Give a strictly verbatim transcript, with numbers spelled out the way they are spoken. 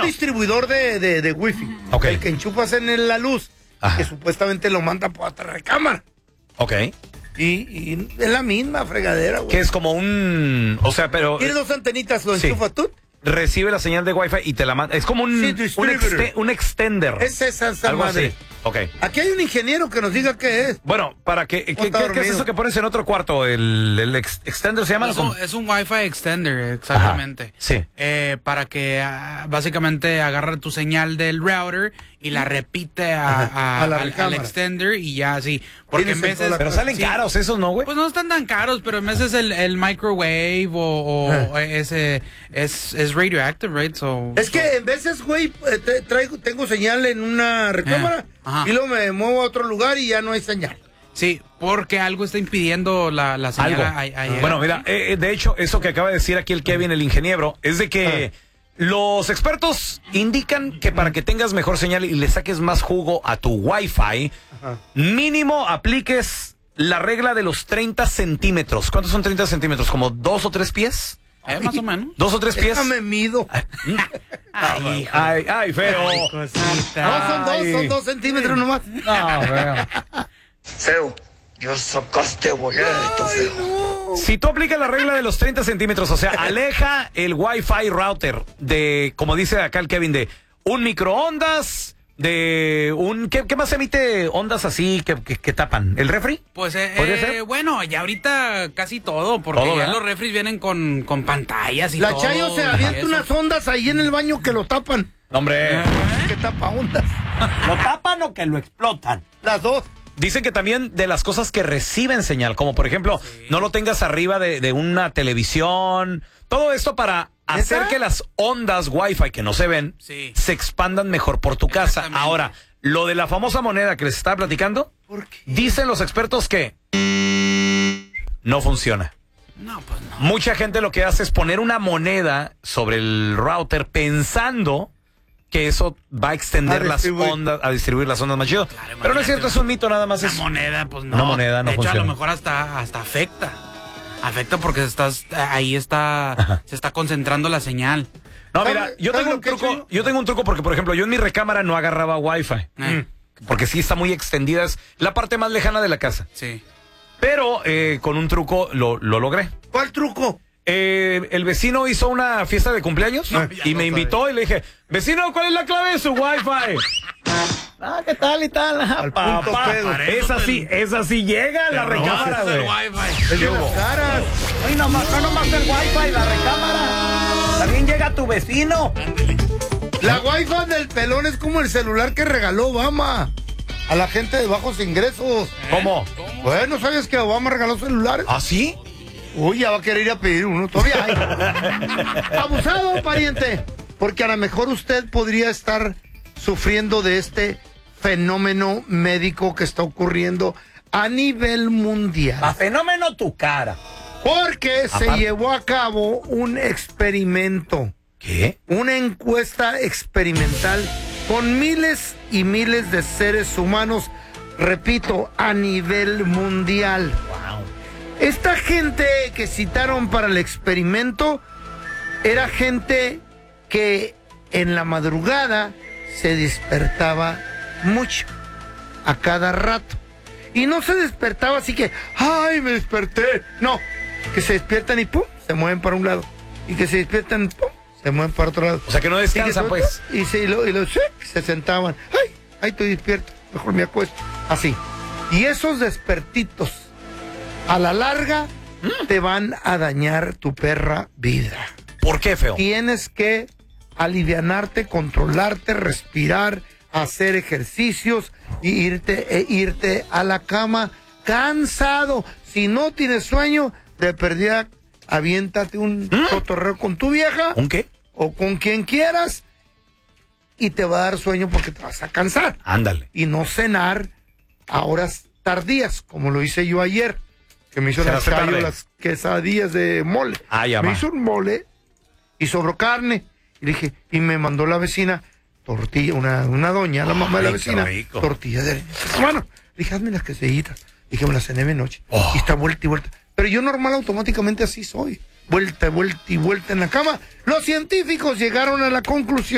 distribuidor de, de, de wifi. Okay. El que enchufas en el, la luz. Ajá. Que supuestamente lo manda por otra recámara. Ok. Y, y es la misma fregadera, güey. Que es como un... O sea, pero... Tienes dos antenitas, lo enchufas sí. tú. Recibe la señal de Wi-Fi y te la manda. Es como un, sí, un, exte, un extender. Es esa, esa algo madre. Así. Okay. Aquí hay un ingeniero que nos diga qué es. Bueno, para que, ¿qué, qué, ¿qué es eso que pones en otro cuarto? ¿El, el ex, extender se llama? Es un, es un Wi-Fi extender, exactamente. Ajá, sí. Eh, para que uh, básicamente agarre tu señal del router y la repite a, a, a la al, al extender y ya así. Porque en veces... Pero salen sí, caros esos, ¿no, güey? Pues no están tan caros, pero en veces el, el microwave o, o ah. ese es, es radioactive, right? So, es so. que en veces, güey, te, traigo, tengo señal en una recámara ah. y luego me muevo a otro lugar y ya no hay señal. Sí, porque algo está impidiendo la, la señal. A, a, a, bueno, mira, eh, de hecho, eso que acaba de decir aquí el Kevin, el ingeniero, es de que... Ah. Los expertos indican que para que tengas mejor señal y le saques más jugo a tu Wi-Fi, ajá, mínimo apliques la regla de los treinta centímetros. ¿Cuántos son treinta centímetros? ¿Como dos o tres pies? Eh, más o menos. ¿Dos o tres pies? Déjame mido. Ay, ay, ay, feo. Ay, no, son dos, son dos centímetros nomás. No, feo. Feo. Ya sacaste boleto, feo. No. Si tú aplicas la regla de los treinta centímetros, o sea, aleja el Wi-Fi router de, como dice acá el Kevin, de un microondas, de un... ¿Qué, qué más emite ondas así que, que, que tapan? ¿El refri? Pues, eh, eh, bueno, ya ahorita casi todo, porque todo, ya ¿verdad? Los refris vienen con, con pantallas y la todo. La Chayo se avienta unas ondas ahí en el baño que lo tapan. Hombre. ¿Eh? Que tapa ondas. ¿Lo tapan o que lo explotan? Las dos. Dicen que también de las cosas que reciben señal, como por ejemplo, sí, no lo tengas arriba de, de una televisión. Todo esto para hacer que las ondas Wi-Fi que no se ven, sí, se expandan mejor por tu casa. Ahora, lo de la famosa moneda que les estaba platicando, ¿por qué? Dicen los expertos que no funciona. No, pues no. Mucha gente lo que hace es poner una moneda sobre el router pensando que eso va a extender a las ondas, a distribuir las ondas más chido. Claro, pero no es cierto, es un mito nada más. Una es moneda, pues no. Una moneda no de hecho, funciona. A lo mejor hasta, hasta afecta. Afecta porque estás ahí está, ajá, se está concentrando la señal. No, mira, yo tengo un truco, yo tengo un truco porque, por ejemplo, yo en mi recámara no agarraba Wi-Fi. Eh. Porque sí está muy extendida, es la parte más lejana de la casa. Sí. Pero eh, con un truco lo, lo logré. ¿Cuál truco? Eh, el vecino hizo una fiesta de cumpleaños no, y me invitó sabe. Y le dije, vecino, ¿cuál es la clave de su Wi-Fi? Ah, ¿qué tal y tal? Al punto Papá, pedo. Es así, es así, llega a la recámara, güey. Es de las caras. Ay, nomás, no nomás el Wi-Fi, la recámara. También llega tu vecino. La Wi-Fi del pelón es como el celular que regaló Obama a la gente de bajos ingresos. ¿Eh? ¿Cómo? Bueno, ¿sabes que Obama regaló celulares? ¿Ah, sí? Uy, ya va a querer ir a pedir uno, todavía hay. Abusado, pariente. Porque a lo mejor usted podría estar sufriendo de este fenómeno médico que está ocurriendo a nivel mundial. A fenómeno tu cara. Porque Aparte. se llevó a cabo un experimento. ¿Qué? Una encuesta experimental con miles y miles de seres humanos, repito, a nivel mundial. Wow. Esta gente que citaron para el experimento era gente que en la madrugada se despertaba mucho, a cada rato. Y no se despertaba así que, ¡ay, me desperté! No, que se despiertan y ¡pum! Se mueven para un lado. Y que se despiertan, ¡pum! Se mueven para otro lado. O sea que no descansan, y pues. Y, se, y, lo, y lo, sí, se sentaban. ¡Ay! ¡Ay, estoy despierto! Mejor me acuesto. Así. Y esos despertitos, a la larga, ¿Mm? te van a dañar tu perra vida. ¿Por qué, feo? Tienes que alivianarte, controlarte, respirar, hacer ejercicios y irte, e irte a la cama cansado. Si no tienes sueño, de perdida, aviéntate un ¿Mm? cotorreo con tu vieja. ¿Un qué? O con quien quieras y te va a dar sueño porque te vas a cansar. Ándale. Y no cenar a horas tardías, como lo hice yo ayer, que me hizo las, callo, las quesadillas de mole. Ah, ya me ma. hizo un mole y sobró carne. Y dije, y me mandó la vecina tortilla, una, una doña, la mamá Ay, de la vecina, tortilla de bueno, dije, hazme las quesadillitas. Dije, me las cené de noche. Oh. Y está vuelta y vuelta. Pero yo normal automáticamente así soy. Vuelta, vuelta y vuelta en la cama. Los científicos llegaron a la conclusión